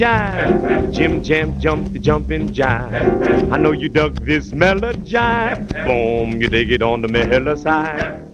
jive. Jim Jam jump the jumping jive. I know you dug this melody jive. Boom, you dig it on the mellow side.